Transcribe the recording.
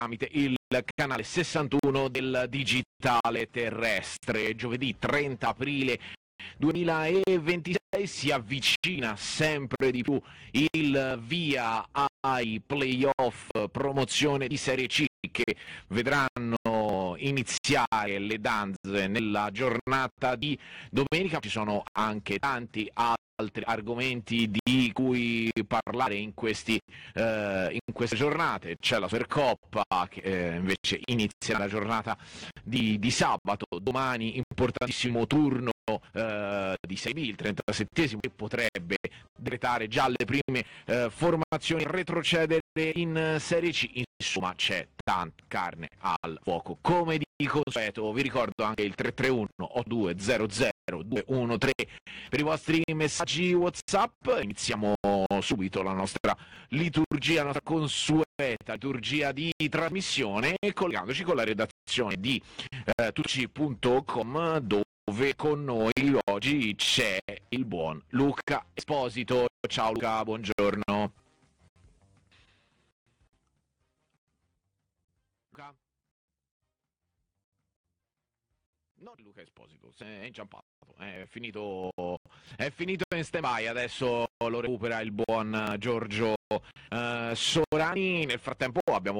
tramite il canale 61 del digitale terrestre. Giovedì 30 aprile 2026 si avvicina sempre di più il via ai playoff promozione di Serie C che vedranno iniziare le danze nella giornata di domenica. Ci sono anche tanti altri argomenti di cui parlare in queste giornate. C'è la Supercoppa che invece inizia la giornata di sabato, domani importantissimo turno di Serie B, il 37esimo, che potrebbe decretare già le prime formazioni, retrocedere in Serie C. Insomma, c'è tanta carne al fuoco. Come di consueto vi ricordo anche il 331 8200 213 per i vostri messaggi WhatsApp. Iniziamo subito la nostra liturgia, la nostra consueta liturgia di trasmissione, collegandoci con la redazione di tucci.com, dove con noi oggi c'è il buon Luca Esposito. Ciao Luca, buongiorno. Luca? Non Luca Esposito, è inciampato, è finito in stand-by, adesso lo recupera il buon Giorgio Sorani. Nel frattempo abbiamo